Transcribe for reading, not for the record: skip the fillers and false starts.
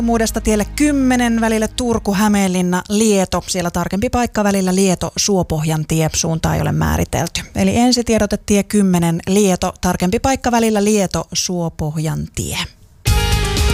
Muudesta tielle 10 välillä Turku, Hämeenlinna, Lieto. Siellä tarkempi paikka välillä Lieto, Suopohjantie. Suunta ei ole määritelty. Eli ensitiedote tie 10 Lieto, tarkempi paikka välillä Lieto, Suopohjantie.